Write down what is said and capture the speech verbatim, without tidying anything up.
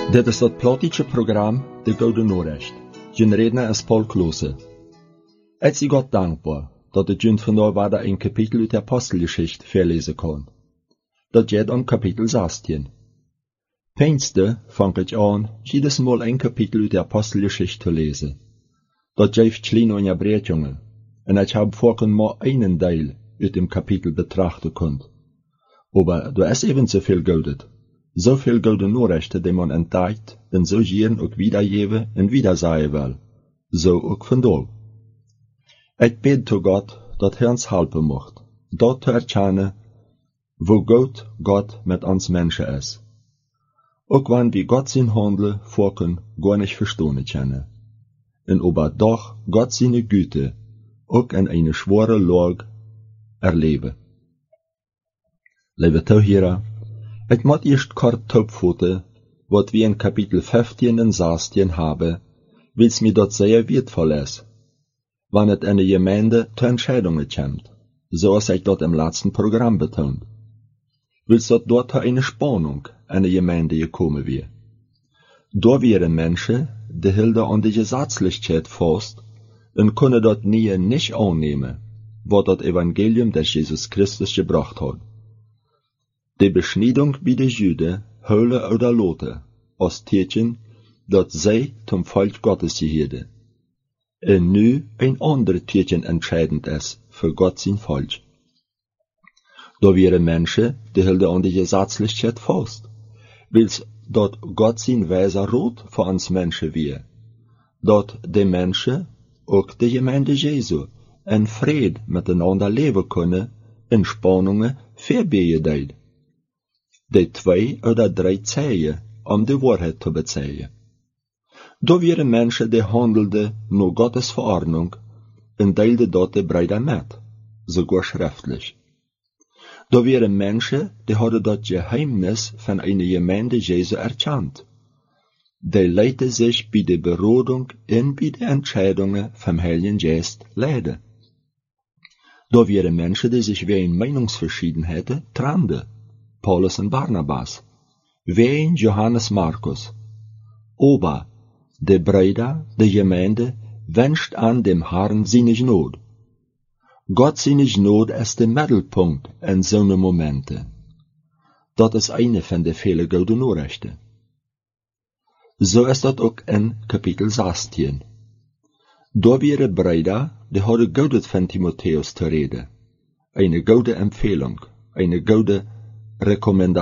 Dit is dat plotische program De Gouden Noorrecht. Jyn redner is Paul Klose. Ik zie God dankbaar dat het jyn vandaag weer een kapitel uit de Apostelgeschichte verlezen kan. Dat gaat om kapitel zestien. Pijnste vang ik aan, jedes Mal een kapitel uit de Apostelgeschichte te lezen. Dat geeft kleine onderbrechungen, en ik heb vorken maar einen deel uit dem Kapitel betrachten kunt. Aber du ist eben so viel Goudet. So viel Goude Noorrechte, die man entdeckt, en so gieren ook wiedergeven en wiedersagen wil. So ook vandaag. Ik bid tot God, dat hij ons helpen mocht, dat te erkennen, wo goed God met ons mensen is. Ook wanneer we God zijn handelen vorken gar nicht verstehen können. En aber doch God zijn Güte ook in eine schwere Lage erleben. Lieve toeheren, ik moet eerst kort topvoeten wat we in kapitel vijftien en zestien hebben, wils mir dat sehr wertvoll is, wanneer het in de gemeinde te entscheidungen komt, zoals ik dat im letzten Programm betont. Wils dat dort te eine Spannung in de gemeinde gekommen weer. Daar wären Menschen, die hielden an die Gesetzlichkeit fast und können dat nie nicht annehmen, wat dat Evangelium des Jesus Christus gebracht hat. Die Beschneidung bij de Juden, huilen oder loten, als teken dat zij zum Volk Gottes gehörten. En nu een ander teken entscheidend is für Gott sein Volk. Da wären Menschen, die hielden an die Gesetzlichkeit fast, wils dat Gott sein weiser Rot für uns Menschen wir, dat die Menschen, ook de Gemeinde Jesu, in Frieden miteinander leben können, in Spannungen verbeten. Die twee oder drei Zeichen, om de Wahrheit te bezeigen. Da wären Menschen, die handelden nach Gottes Verordnung und deelden dat de Brüder mit, sogar schriftlich. Da wären Menschen, die hadden dat Geheimnis von einer Gemeinde Jesu erkannt. Die leiten sich bei der Berodung und bei den Entscheidungen vom Heiligen Geist leiden. Da wären Menschen, die sich wegen Meinungsverschiedenheiten trennten. Paulus und Barnabas, wegen Johannes Markus. Aber die Brüder, die Gemeinde, wünscht an dem Herrn seine Gnade. Gott seine Gnade ist der Mittelpunkt in solchen Momenten. Das ist eine von den vielen Gouden Noorrechten. So ist das auch in Kapitel zestien. Da wären Brüder, die hadden Goudet von Timotheus zu reden. Eine gute Empfehlung, eine gute Rekommendation.